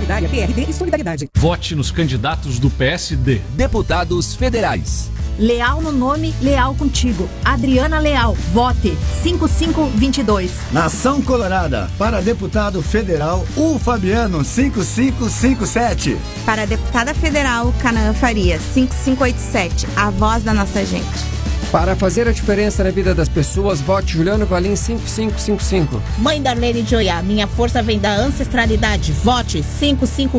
Solidária, PRD e Solidariedade. Vote nos candidatos do PSD. Deputados federais. Leal no nome, leal contigo. Adriana Leal, vote 5522. Nação Colorada, para deputado federal, o Fabiano 5557. Para deputada federal, Canaã Faria 5587, a voz da nossa gente. Para fazer a diferença na vida das pessoas, vote Juliano Valim 5555. Mãe Darlene Joiá, minha força vem da ancestralidade, vote 55